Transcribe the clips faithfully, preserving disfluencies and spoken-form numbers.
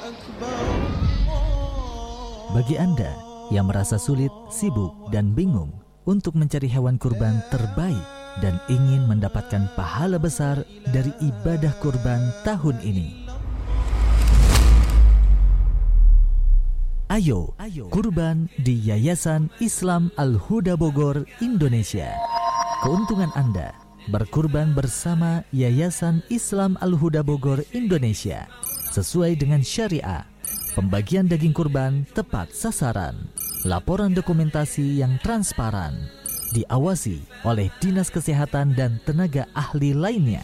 Bagi Anda yang merasa sulit, sibuk, dan bingung untuk mencari hewan kurban terbaik dan ingin mendapatkan pahala besar dari ibadah kurban tahun ini, ayo kurban di Yayasan Islam Al-Huda Bogor, Indonesia. Keuntungan Anda berkurban bersama Yayasan Islam Al-Huda Bogor, Indonesia sesuai dengan syariah. Pembagian daging kurban tepat sasaran, laporan dokumentasi yang transparan, diawasi oleh Dinas Kesehatan dan tenaga ahli lainnya.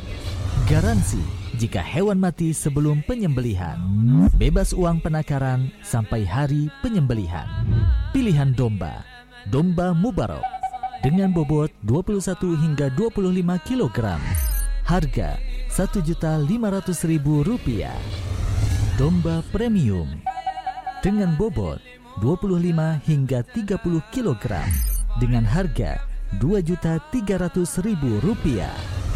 Garansi jika hewan mati sebelum penyembelihan, bebas uang penakaran sampai hari penyembelihan. Pilihan domba, domba Mubarak dengan bobot dua puluh satu hingga dua puluh lima kilogram. Harga satu juta lima ratus ribu rupiah. Domba premium dengan bobot dua puluh lima hingga tiga puluh kilogram dengan harga dua juta tiga ratus ribu rupiah.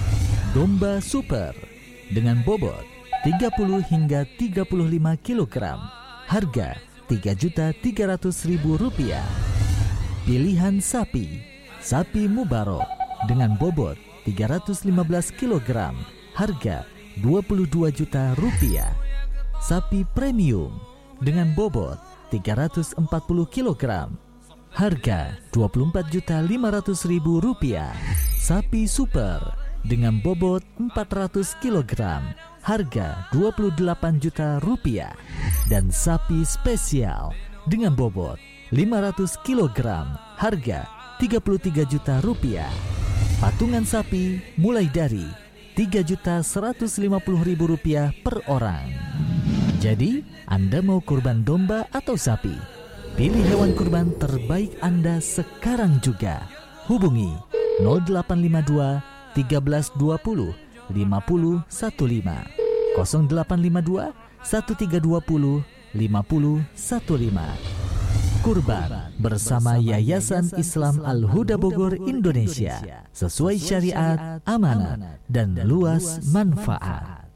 Domba super dengan bobot tiga puluh hingga tiga puluh lima kilogram, harga tiga juta tiga ratus ribu rupiah. Pilihan sapi, sapi Mubarak dengan bobot tiga ratus lima belas kilogram, harga dua puluh dua juta rupiah. Sapi premium dengan bobot tiga ratus empat puluh kilogram, harga dua puluh empat juta lima ratus ribu rupiah. Sapi super dengan bobot empat ratus kilogram, harga dua puluh delapan juta rupiah. Dan sapi spesial dengan bobot lima ratus kilogram, harga tiga puluh tiga juta rupiah. Patungan sapi mulai dari tiga juta seratus lima puluh ribu rupiah per orang. Jadi, Anda mau kurban domba atau sapi? Pilih hewan kurban terbaik Anda sekarang juga. Hubungi nol delapan lima dua tiga belas dua puluh lima puluh satu lima, nol delapan lima dua satu tiga dua nol lima nol satu lima. Kurban bersama Yayasan Islam Al-Huda Bogor, Indonesia, sesuai syariat, amanat, dan luas manfaat.